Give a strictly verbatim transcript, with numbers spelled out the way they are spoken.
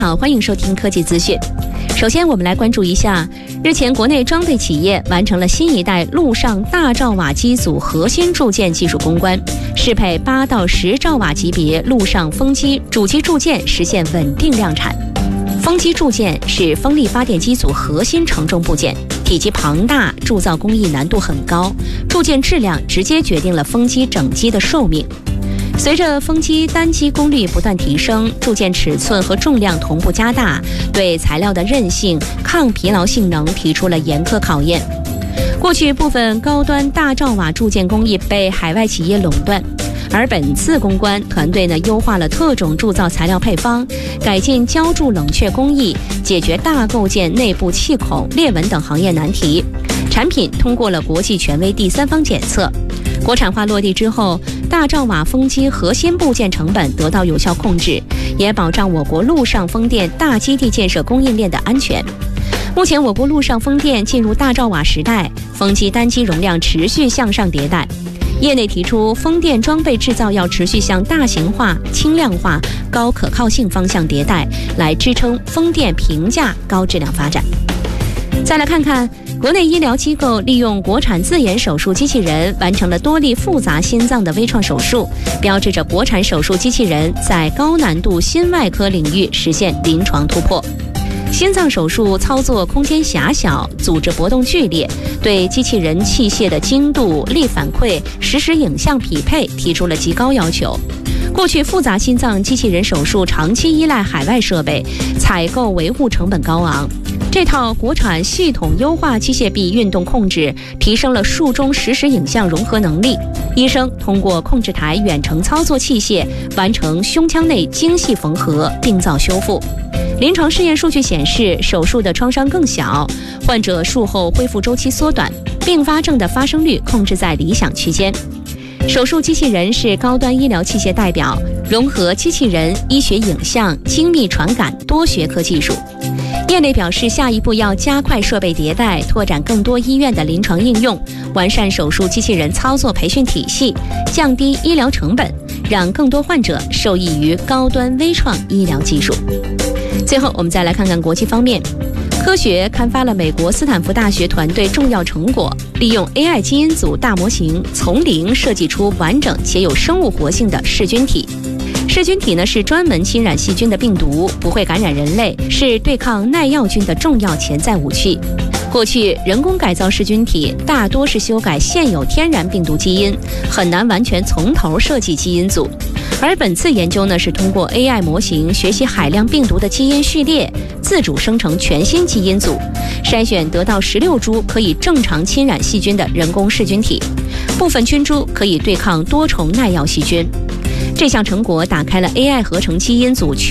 好，欢迎收听科技资讯。首先，我们来关注一下，日前国内装备企业完成了新一代陆上大兆瓦机组核心铸件技术攻关，适配八到十兆瓦级别陆上风机主机铸件实现稳定量产。风机铸件是风力发电机组核心承重部件，体积庞大，铸造工艺难度很高，铸件质量直接决定了风机整机的寿命。随着风机单机功率不断提升，铸件尺寸和重量同步加大，对材料的韧性、抗疲劳性能提出了严苛考验。过去部分高端大兆瓦铸件工艺被海外企业垄断，而本次攻关，团队呢优化了特种铸造材料配方，改进浇铸冷却工艺，解决大构件内部气孔、裂纹等行业难题。产品通过了国际权威第三方检测。国产化落地之后，大兆瓦风机核心部件成本得到有效控制，也保障我国陆上风电大基地建设供应链的安全。目前我国陆上风电进入大兆瓦时代，风机单机容量持续向上迭代。业内提出，风电装备制造要持续向大型化、轻量化、高可靠性方向迭代，来支撑风电平价高质量发展。再来看看国内医疗机构利用国产自研手术机器人完成了多例复杂心脏的微创手术，标志着国产手术机器人在高难度心外科领域实现临床突破。心脏手术操作空间狭小，组织搏动剧烈，对机器人器械的精度、力反馈、实时影像匹配提出了极高要求。过去复杂心脏机器人手术长期依赖海外设备，采购维护成本高昂。这套国产系统优化机械臂运动控制，提升了术中实时影像融合能力。医生通过控制台远程操作器械，完成胸腔内精细缝合、病灶修复。临床试验数据显示，手术的创伤更小，患者术后恢复周期缩短，并发症的发生率控制在理想区间。手术机器人是高端医疗器械代表，融合机器人、医学影像、精密传感多学科技术。业内表示，下一步要加快设备迭代，拓展更多医院的临床应用，完善手术机器人操作培训体系，降低医疗成本，让更多患者受益于高端微创医疗技术。最后，我们再来看看国际方面。科学刊发了美国斯坦福大学团队重要成果，利用 A I 基因组大模型从零设计出完整且有生物活性的噬菌体。噬菌体呢是专门侵染细菌的病毒，不会感染人类，是对抗耐药菌的重要潜在武器。过去人工改造噬菌体大多是修改现有天然病毒基因，很难完全从头设计基因组。而本次研究呢是通过 A I 模型学习海量病毒的基因序列，自主生成全新基因组，筛选得到十六株可以正常侵染细菌的人工噬菌体，部分菌株可以对抗多重耐药细菌。这项成果打开了 A I 合成基因组全